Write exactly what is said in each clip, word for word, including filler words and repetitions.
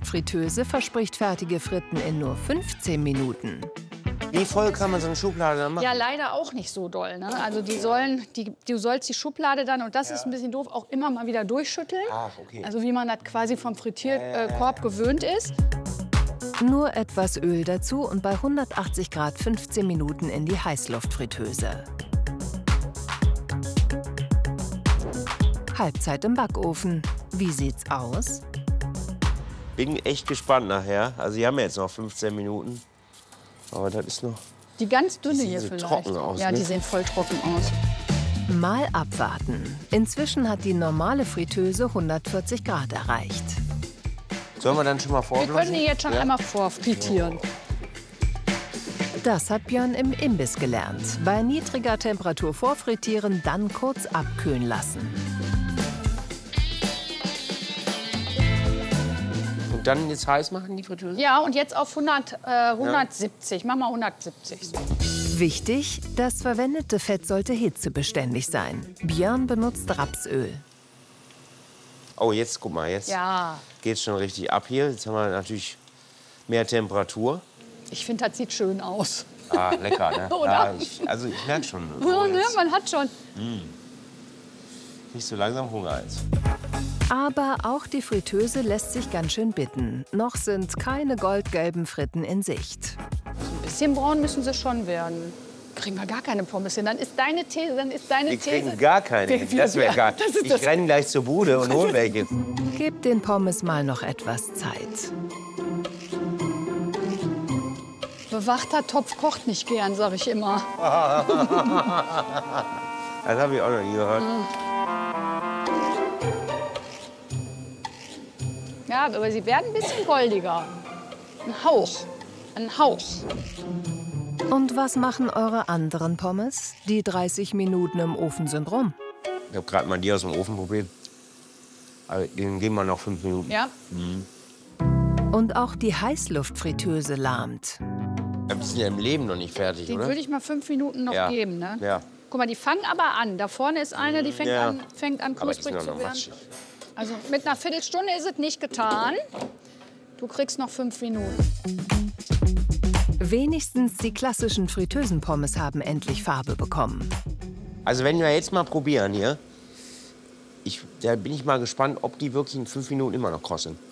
Heißluftfritteuse verspricht fertige Fritten in nur fünfzehn Minuten. Wie voll kann man so eine Schublade dann machen? Ja, leider auch nicht so doll. Ne? Also die sollen, die, du sollst die Schublade dann, und das ja. ist ein bisschen doof, auch immer mal wieder durchschütteln. Ach, okay. Also wie man das quasi vom Frittierkorb äh, gewöhnt ist. Nur etwas Öl dazu und bei hundertachtzig Grad fünfzehn Minuten in die Heißluftfritteuse. Halbzeit im Backofen. Wie sieht's aus? Bin echt gespannt nachher. Also, wir haben ja jetzt noch fünfzehn Minuten. Aber das ist noch... Die ganz dünne die hier so vielleicht. Trocken aus, ja, ne? die sehen voll trocken aus. Mal abwarten. Inzwischen hat die normale Fritteuse hundertvierzig Grad erreicht. Sollen wir dann schon mal Wir vorblasen? können die jetzt schon ja? einmal vorfrittieren. Das hat Björn im Imbiss gelernt. Bei niedriger Temperatur vorfrittieren, dann kurz abkühlen lassen. Und dann jetzt heiß machen, die Fritteuse? Ja, und jetzt auf hundert, äh, hundertsiebzig. Mach mal hundertsiebzig. So. Wichtig, das verwendete Fett sollte hitzebeständig sein. Björn benutzt Rapsöl. Oh, jetzt, guck mal, jetzt Ja. geht's schon richtig ab hier. Jetzt haben wir natürlich mehr Temperatur. Ich finde, das sieht schön aus. Ah, lecker, ne? Oder? Ja, ich, also ich merke schon. Ja, ne, jetzt man hat schon. nicht so langsam Hunger jetzt. Aber auch die Fritteuse lässt sich ganz schön bitten. Noch sind keine goldgelben Fritten in Sicht. Ein bisschen braun müssen sie schon werden. Kriegen wir gar keine Pommes hin. Dann ist deine These, dann ist deine Wir These. kriegen gar keine. Wir- hin. wir- Das wäre gar das ist Ich das- renne gleich zur Bude und hol welche. Gebt den Pommes mal noch etwas Zeit. Bewachter Topf kocht nicht gern, sag ich immer. Das habe ich auch noch nie gehört. Ja, aber sie werden ein bisschen goldiger. Ein Hauch. Ein Hauch. Und was machen eure anderen Pommes? Die dreißig Minuten im Ofen sind rum. Ich habe gerade mal die aus dem Ofen probiert. Also, den geben wir noch fünf Minuten. Ja. Und auch die Heißluftfritteuse lahmt. Die sind ja im Leben noch nicht fertig, Den oder? würde ich mal fünf Minuten noch Ja. geben. Ne? Ja. Guck mal, die fangen aber an. Da vorne ist eine, die fängt Ja. an, fängt an Aber die sind knusprig doch zu noch werden. matschig. Also mit einer Viertelstunde ist es nicht getan. Du kriegst noch fünf Minuten. Wenigstens die klassischen Fritteusenpommes haben endlich Farbe bekommen. Also wenn wir jetzt mal probieren hier, ich, da bin ich mal gespannt, ob die wirklich in fünf Minuten immer noch kross sind.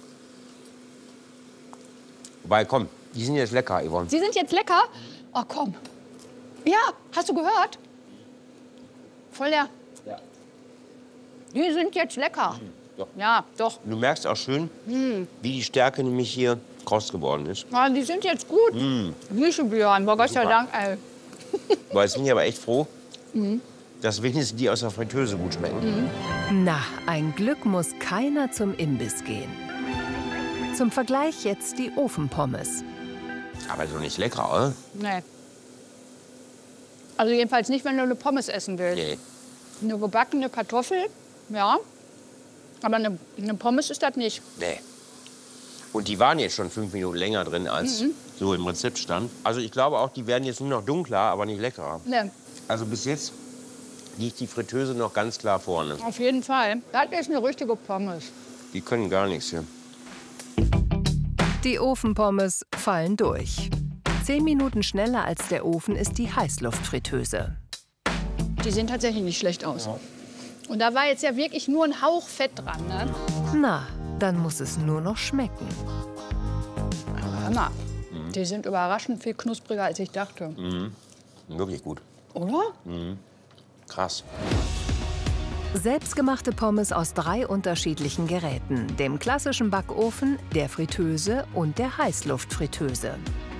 Wobei, komm, die sind jetzt lecker, Yvonne. Sie sind jetzt lecker? Oh, komm. Ja, hast du gehört? Voll der... Ja. Die sind jetzt lecker. Doch. Ja, doch. Du merkst auch schön, wie die Stärke nämlich hier kross geworden ist. Ja, die sind jetzt gut. Mm. Björn, boah, Gott sei Super. Dank, ey. Weil jetzt bin ich aber echt froh, dass wenigstens die aus der Fritteuse gut schmecken. Na, ein Glück muss keiner zum Imbiss gehen. Zum Vergleich jetzt die Ofenpommes. Aber so nicht lecker, oder? Nee. Also jedenfalls nicht, wenn du eine Pommes essen willst. Nee. Eine gebackene Kartoffel, ja. Aber eine, eine Pommes ist das nicht. Nee. Und die waren jetzt schon fünf Minuten länger drin, als so im Rezept stand. Also ich glaube auch, die werden jetzt nur noch dunkler, aber nicht leckerer. Nee, Also bis jetzt liegt die Fritteuse noch ganz klar vorne. auf jeden Fall. Das ist eine richtige Pommes. Die können gar nichts hier. Die Ofenpommes fallen durch. Zehn Minuten schneller als der Ofen ist die Heißluftfritteuse. Die sehen tatsächlich nicht schlecht aus. Und da war jetzt ja wirklich nur ein Hauch Fett dran, ne? Na, dann muss es nur noch schmecken. Aber hör mal, die sind überraschend viel knuspriger, als ich dachte. Wirklich gut. Oder? Krass. Selbstgemachte Pommes aus drei unterschiedlichen Geräten. Dem klassischen Backofen, der Fritteuse und der Heißluftfritteuse.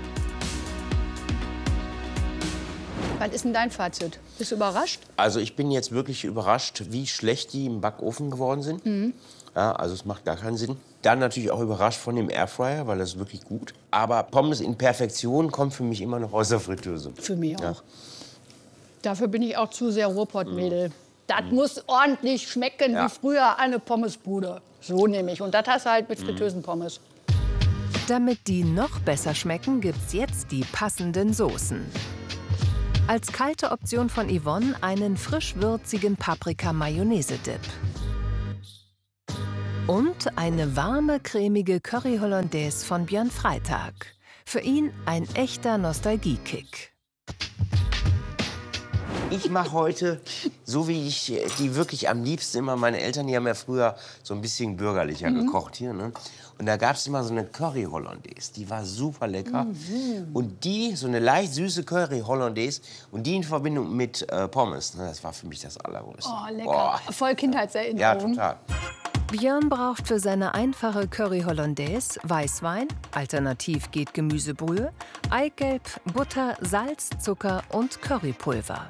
Was ist denn dein Fazit? Bist du überrascht? Also ich bin jetzt wirklich überrascht, wie schlecht die im Backofen geworden sind. Ja, also es macht gar keinen Sinn. Dann natürlich auch überrascht von dem Airfryer, weil das ist wirklich gut. Aber Pommes in Perfektion kommt für mich immer noch aus der Fritteuse. Für mich auch. Ja. Dafür bin ich auch zu sehr Ruhrpott-Mädel. Das muss ordentlich schmecken Ja. wie früher eine Pommesbude. So nämlich. Und das hast du halt mit Fritteusenpommes. Damit die noch besser schmecken, gibt's jetzt die passenden Soßen. Als kalte Option von Yvonne einen frisch-würzigen Paprika-Mayonnaise-Dip. Und eine warme, cremige Curry Hollandaise von Björn Freitag. Für ihn ein echter Nostalgie-Kick. Ich mache heute, so wie ich die wirklich am liebsten immer, meine Eltern, die haben ja früher so ein bisschen bürgerlicher mhm. gekocht hier, ne? Und da gab es immer so eine Curry Hollandaise, die war super lecker. Mhm. Und die, so eine leicht süße Curry Hollandaise und die in Verbindung mit äh, Pommes, ne, das war für mich das Allergrößte. Oh, lecker. Oh. Voll Kindheitserinnerung. Ja, total. Björn braucht für seine einfache Curry Hollandaise Weißwein, alternativ geht Gemüsebrühe, Eigelb, Butter, Salz, Zucker und Currypulver.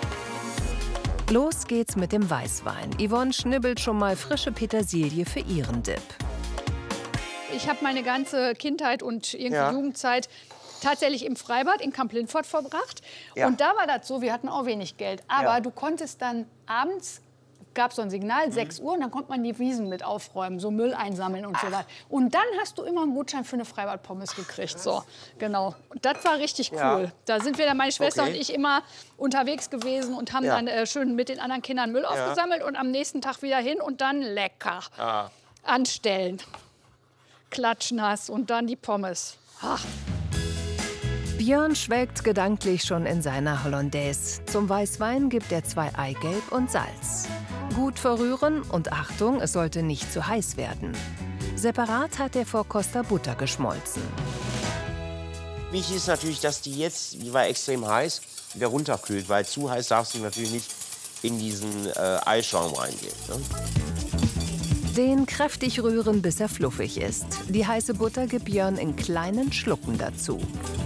Los geht's mit dem Weißwein. Yvonne schnibbelt schon mal frische Petersilie für ihren Dip. Ich habe meine ganze Kindheit und irgendwie ja. Jugendzeit tatsächlich im Freibad in Kamp-Lindfort verbracht. Ja. Und da war das so, wir hatten auch wenig Geld. Aber ja. du konntest dann abends, gab so ein Signal, mhm. sechs Uhr, und dann konnte man die Wiesen mit aufräumen, so Müll einsammeln und Ach. so weiter. Und dann hast du immer einen Gutschein für eine Freibad-Pommes gekriegt. So, genau. Und das war richtig cool. Ja. Da sind wir dann, meine Schwester okay. und ich, immer unterwegs gewesen und haben ja. dann äh, schön mit den anderen Kindern Müll ja. aufgesammelt und am nächsten Tag wieder hin und dann lecker ah. anstellen. Klatschnass und dann die Pommes. Ach. Björn schwelgt gedanklich schon in seiner Hollandaise. Zum Weißwein gibt er zwei Eigelb und Salz. Gut verrühren und Achtung, es sollte nicht zu heiß werden. Separat hat der Vorkoster Butter geschmolzen. Wichtig ist natürlich, dass die jetzt, die war extrem heiß, wieder runterkühlt, weil zu heiß darfst du natürlich nicht in diesen äh, Eischaum reingehen. Ne? Den kräftig rühren, bis er fluffig ist. Die heiße Butter gibt Björn in kleinen Schlucken dazu.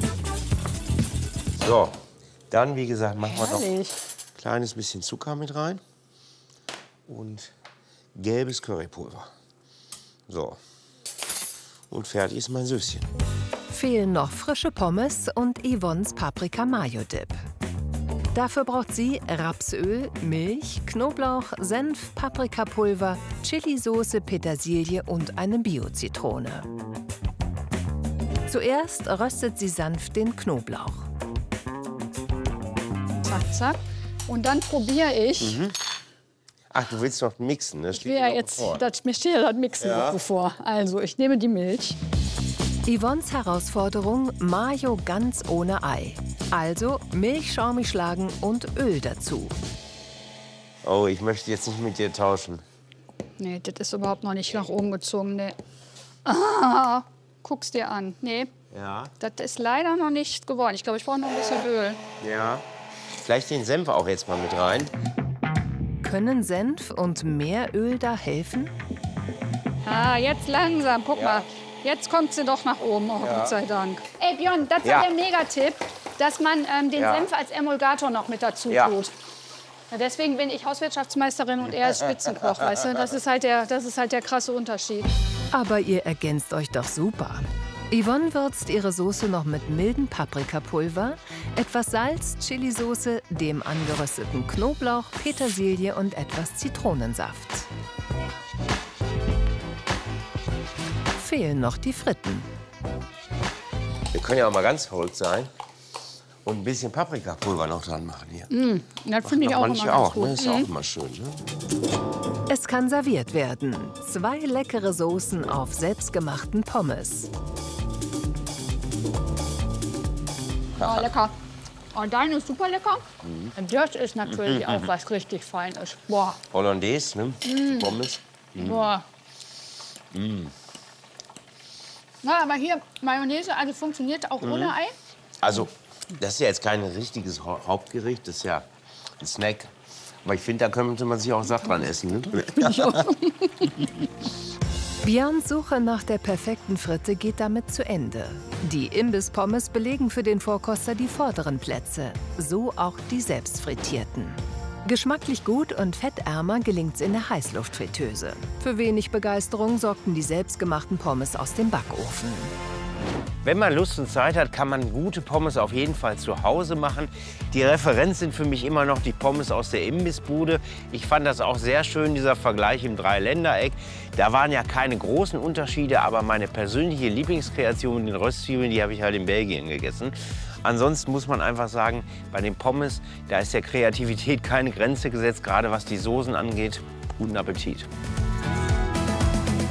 So, dann, wie gesagt, machen wir noch ein Herrlich. kleines bisschen Zucker mit rein. Und gelbes Currypulver. So. Und fertig ist mein Süßchen. Fehlen noch frische Pommes und Yvonnes Paprika-Mayo-Dip. Dafür braucht sie Rapsöl, Milch, Knoblauch, Senf, Paprikapulver, Chilisauce, Petersilie und eine Bio-Zitrone. Zuerst röstet sie sanft den Knoblauch. Zack, zack. Und dann probiere ich. Mhm. Ach, du willst noch mixen, ne? Ich will ja jetzt, das, mir steht ja das Mixen ja. noch bevor. Also, ich nehme die Milch. Yvonnes Herausforderung, Mayo ganz ohne Ei. Also Milch schaumig schlagen und Öl dazu. Oh, ich möchte jetzt nicht mit dir tauschen. Nee, das ist überhaupt noch nicht nach oben gezogen. Nee. Ah, guck's dir an. Nee, ja. das ist leider noch nicht geworden. Ich glaube, ich brauche noch ein bisschen Öl. Ja. Vielleicht den Senf auch jetzt mal mit rein. Können Senf und mehr Öl da helfen? Ah, jetzt langsam. Guck ja. mal. Jetzt kommt sie doch nach oben, oh, ja. Gott sei Dank. Ey, Björn, das ja. war der Megatipp, dass man ähm, den ja. Senf als Emulgator noch mit dazu ja. tut. Ja, deswegen bin ich Hauswirtschaftsmeisterin und er ist Spitzenkoch, weißt du? Das ist, halt der, das ist halt der krasse Unterschied. Aber ihr ergänzt euch doch super. Yvonne würzt ihre Soße noch mit mildem Paprikapulver, etwas Salz, Chilisauce, dem angerösteten Knoblauch, Petersilie und etwas Zitronensaft. Fehlen noch die Fritten. Wir können ja auch mal ganz verrückt sein und ein bisschen Paprikapulver noch dran machen hier. Mm, das finde ich auch immer ganz auch, gut. Ne? Ist mm. auch immer schön. Ne? Es kann serviert werden. Zwei leckere Soßen auf selbstgemachten Pommes. Oh, lecker. Oh, deine ist super lecker. Mhm. Und das ist natürlich auch was richtig Feines. Boah. Hollandaise, ne? Mm. Pommes. Mm. Boah. Mm. Na, aber hier, Mayonnaise, also funktioniert auch mm. ohne Ei? Also, das ist ja jetzt kein richtiges Hauptgericht, das ist ja ein Snack. Aber ich finde, da könnte man sich auch satt dran essen. Ne? Ich auch. Björns Suche nach der perfekten Fritte geht damit zu Ende. Die Imbiss-Pommes belegen für den Vorkoster die vorderen Plätze, so auch die selbstfrittierten. Geschmacklich gut und fettärmer gelingt's in der Heißluftfritteuse. Für wenig Begeisterung sorgten die selbstgemachten Pommes aus dem Backofen. Wenn man Lust und Zeit hat, kann man gute Pommes auf jeden Fall zu Hause machen. Die Referenz sind für mich immer noch die Pommes aus der Imbissbude. Ich fand das auch sehr schön, dieser Vergleich im Dreiländereck. Da waren ja keine großen Unterschiede, aber meine persönliche Lieblingskreation, den Röstzwiebeln, die habe ich halt in Belgien gegessen. Ansonsten muss man einfach sagen, bei den Pommes, da ist der Kreativität keine Grenze gesetzt, gerade was die Soßen angeht. Guten Appetit.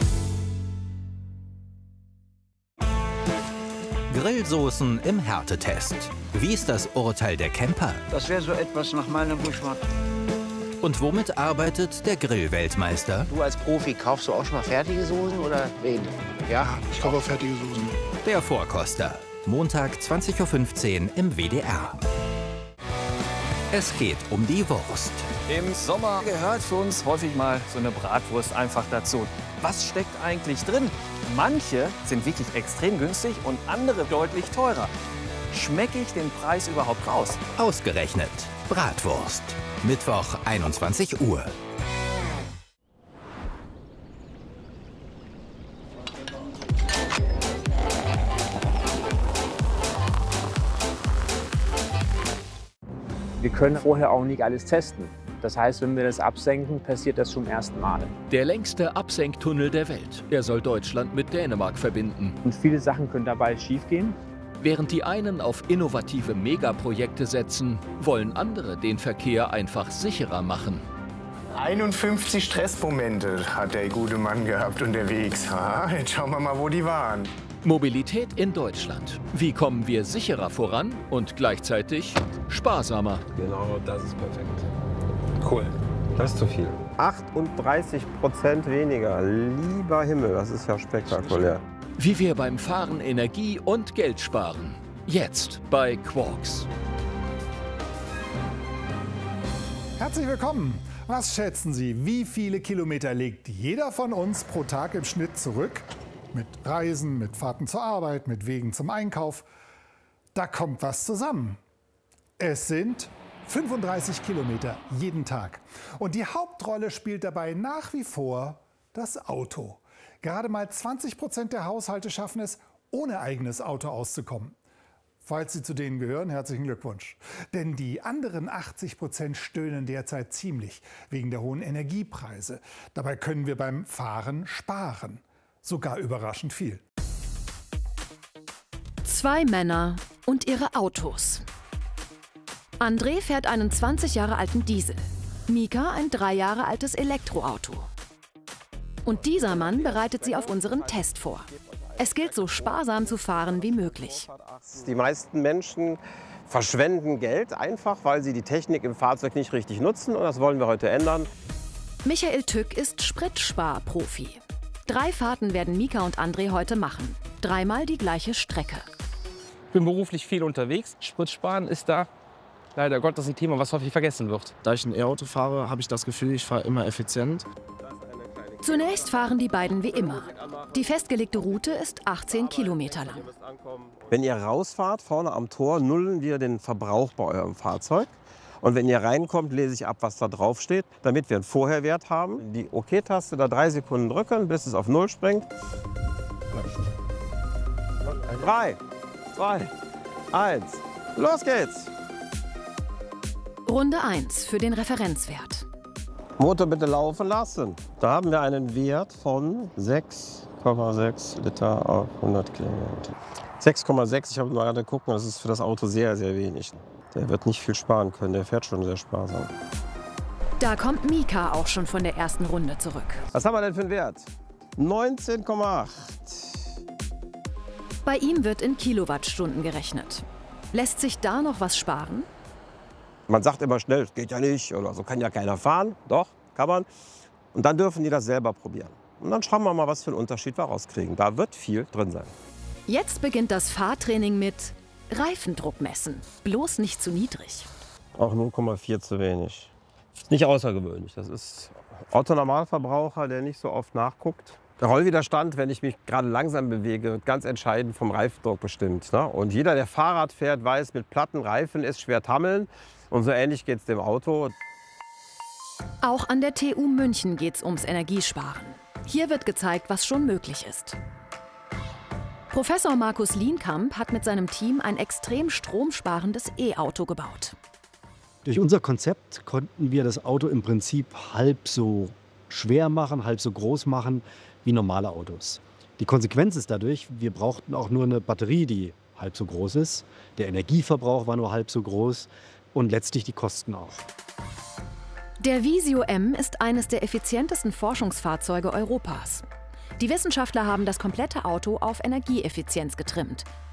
Grillsoßen im Härtetest. Wie ist das Urteil der Camper? Das wäre so etwas nach meinem Geschmack. Und womit arbeitet der Grillweltmeister? Du als Profi, kaufst du auch schon mal fertige Soßen oder wen? Ja, ich kaufe auch fertige Soßen. Der Vorkoster. Montag zwanzig Uhr fünfzehn im W D R. Es geht um die Wurst. Im Sommer gehört für uns häufig mal so eine Bratwurst einfach dazu. Was steckt eigentlich drin? Manche sind wirklich extrem günstig und andere deutlich teurer. Schmecke ich den Preis überhaupt raus? Ausgerechnet Bratwurst. Mittwoch einundzwanzig Uhr. Wir können vorher auch nicht alles testen. Das heißt, wenn wir das absenken, passiert das zum ersten Mal. Der längste Absenktunnel der Welt. Er soll Deutschland mit Dänemark verbinden. Und viele Sachen können dabei schiefgehen. Während die einen auf innovative Megaprojekte setzen, wollen andere den Verkehr einfach sicherer machen. einundfünfzig Stressmomente hat der gute Mann gehabt unterwegs. Ha, jetzt schauen wir mal, wo die waren. Mobilität in Deutschland. Wie kommen wir sicherer voran und gleichzeitig sparsamer? Genau, das ist perfekt. Cool. Das ist zu viel. achtunddreißig Prozent weniger. Lieber Himmel, das ist ja spektakulär. Wie wir beim Fahren Energie und Geld sparen. Jetzt bei Quarks. Herzlich willkommen. Was schätzen Sie, wie viele Kilometer legt jeder von uns pro Tag im Schnitt zurück? Mit Reisen, mit Fahrten zur Arbeit, mit Wegen zum Einkauf. Da kommt was zusammen. Es sind fünfunddreißig Kilometer jeden Tag. Und die Hauptrolle spielt dabei nach wie vor das Auto. Gerade mal zwanzig Prozent der Haushalte schaffen es, ohne eigenes Auto auszukommen. Falls Sie zu denen gehören, herzlichen Glückwunsch. Denn die anderen achtzig Prozent stöhnen derzeit ziemlich wegen der hohen Energiepreise. Dabei können wir beim Fahren sparen. Sogar überraschend viel. Zwei Männer und ihre Autos. André fährt einen zwanzig Jahre alten Diesel. Mika ein drei Jahre altes Elektroauto. Und dieser Mann bereitet sie auf unseren Test vor. Es gilt, so sparsam zu fahren wie möglich. Die meisten Menschen verschwenden Geld einfach, weil sie die Technik im Fahrzeug nicht richtig nutzen. Und das wollen wir heute ändern. Michael Tück ist Spritsparprofi. Drei Fahrten werden Mika und André heute machen. Dreimal die gleiche Strecke. Ich bin beruflich viel unterwegs. Spritsparen ist da leider Gottes ein Thema, was häufig vergessen wird. Da ich ein E-Auto fahre, habe ich das Gefühl, ich fahre immer effizient. Zunächst fahren die beiden wie immer. Die festgelegte Route ist achtzehn Kilometer lang. Wenn ihr rausfahrt, vorne am Tor, nullen wir den Verbrauch bei eurem Fahrzeug. Und wenn ihr reinkommt, lese ich ab, was da drauf steht, damit wir einen Vorherwert haben. Die OK-Taste da drei Sekunden drücken, bis es auf Null springt. Drei, zwei, eins, los geht's! Runde eins für den Referenzwert. Motor bitte laufen lassen. Da haben wir einen Wert von sechs Komma sechs Liter auf hundert Kilometer. sechs Komma sechs, ich habe nur gerade geguckt, das ist für das Auto sehr, sehr wenig. Der wird nicht viel sparen können, der fährt schon sehr sparsam. Da kommt Mika auch schon von der ersten Runde zurück. Was haben wir denn für einen Wert? neunzehn Komma acht. Bei ihm wird in Kilowattstunden gerechnet. Lässt sich da noch was sparen? Man sagt immer schnell, geht ja nicht oder so kann ja keiner fahren. Doch, kann man. Und dann dürfen die das selber probieren. Und dann schauen wir mal, was für einen Unterschied wir rauskriegen. Da wird viel drin sein. Jetzt beginnt das Fahrtraining mit Reifendruck messen. Bloß nicht zu niedrig. Auch null Komma vier zu wenig. Ist nicht außergewöhnlich. Das ist Otto-Normalverbraucher, der nicht so oft nachguckt. Der Rollwiderstand, wenn ich mich gerade langsam bewege, wird ganz entscheidend vom Reifendruck bestimmt. Ne? Und jeder, der Fahrrad fährt, weiß, mit platten Reifen ist schwer tammeln. Und so ähnlich geht es dem Auto. Auch an der T U München geht es ums Energiesparen. Hier wird gezeigt, was schon möglich ist. Professor Markus Lienkamp hat mit seinem Team ein extrem stromsparendes E-Auto gebaut. Durch unser Konzept konnten wir das Auto im Prinzip halb so schwer machen, halb so groß machen wie normale Autos. Die Konsequenz ist dadurch, wir brauchten auch nur eine Batterie, die halb so groß ist. Der Energieverbrauch war nur halb so groß und letztlich die Kosten auch. Der Visio M ist eines der effizientesten Forschungsfahrzeuge Europas. Die Wissenschaftler haben das komplette Auto auf Energieeffizienz getrimmt.